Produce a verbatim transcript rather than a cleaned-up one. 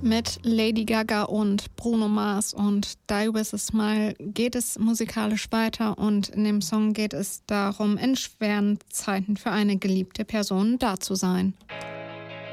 Mit Lady Gaga und Bruno Mars und Die With A Smile geht es musikalisch weiter und in dem Song geht es darum, in schweren Zeiten für eine geliebte Person da zu sein.